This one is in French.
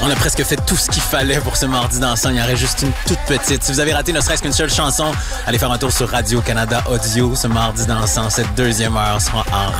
On a presque fait tout ce qu'il fallait pour ce mardi dansant. Il y en aurait juste une toute petite. Si vous avez raté ne serait-ce qu'une seule chanson, allez faire un tour sur Radio-Canada Audio. Ce mardi dansant, cette deuxième heure sera en